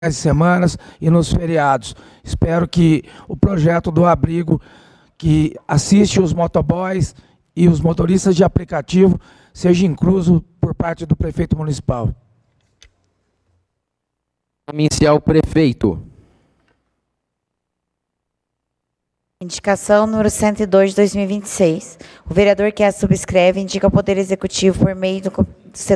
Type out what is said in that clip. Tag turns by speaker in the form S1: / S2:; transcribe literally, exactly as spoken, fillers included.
S1: de semanas e nos feriados. Espero que o projeto do abrigo que assiste os motoboys e os motoristas de aplicativo seja incluso por parte do prefeito municipal.
S2: Inicial prefeito.
S3: Indicação número cento e dois de dois mil e vinte e seis. O vereador que a subscreve indica ao Poder Executivo, por meio do